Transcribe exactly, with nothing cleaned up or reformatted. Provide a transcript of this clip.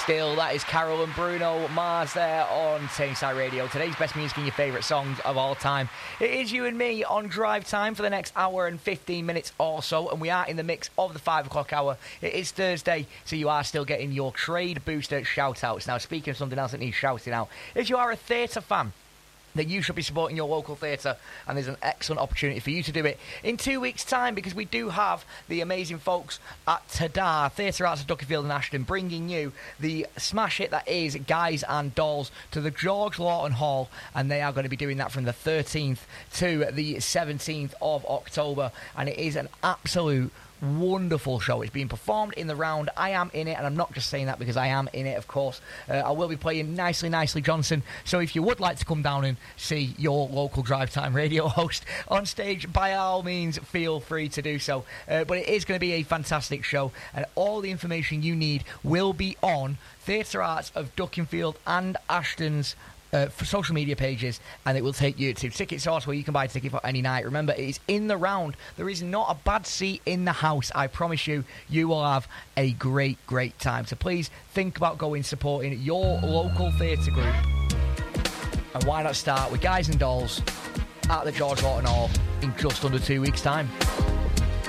Still, that is Carol and Bruno Mars there on Tameside Radio. Today's best music and your favourite songs of all time. It is you and me on drive time for the next hour and fifteen minutes or so, and we are in the mix of the five o'clock hour. It is Thursday, so you are still getting your trade booster shout-outs. Now, speaking of something else that needs shouting out, if you are a theatre fan, then you should be supporting your local theatre, and there's an excellent opportunity for you to do it in two weeks' time, because we do have the amazing folks at Tada Theatre Arts of Duckerfield and Ashton bringing you the smash hit that is Guys and Dolls to the George Lawton Hall, and they are going to be doing that from the thirteenth to the seventeenth of October, and it is an absolute wonderful show. It's being performed in the round. I am in it, and I'm not just saying that because I am in it, of course. Uh, I will be playing Nicely Nicely Johnson, so if you would like to come down and see your local Drive Time radio host on stage, by all means feel free to do so. Uh, but it is going to be a fantastic show, and all the information you need will be on Theatre Arts of Duckerfield and Ashton's Uh, for social media pages, and it will take you to Ticket Source, where you can buy a ticket for any night. Remember, it is in the round. There is not a bad seat in the house. I promise you, you will have a great, great time. So please think about going, supporting your local theatre group. And why not start with Guys and Dolls at the George Lawton Hall in just under two weeks' time.